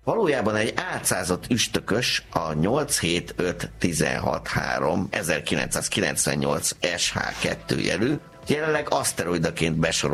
Valójában egy átszázott üstökös, a 875163 1998 SH2 jelű, jelenleg aszteroidaként besorolható